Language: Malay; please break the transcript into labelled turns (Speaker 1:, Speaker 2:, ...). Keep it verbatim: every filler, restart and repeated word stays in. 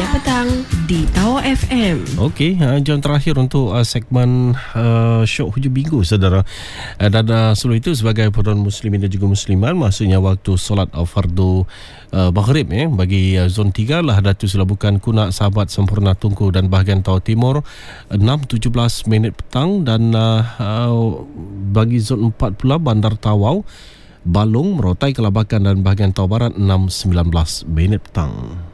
Speaker 1: Media Petang di Tower F M.
Speaker 2: Okey, uh, jam terakhir untuk uh, segmen uh, Syok Hujung Minggu, saudara. Uh, dan uh, sebelum itu, sebagai perdana muslimin dan juga musliman, maksudnya waktu solat uh, fardu uh, maghrib eh, bagi uh, zon tiga lah Datus Labukan, Kunak, Sahabat, Sempurna, Tungku dan bahagian Tawau Timur enam tujuh belas minit petang, dan uh, uh, bagi zon empat pula Bandar Tawau, Balong, Merotai, Kelabakan dan bahagian Tawau Barat enam sembilan belas minit petang.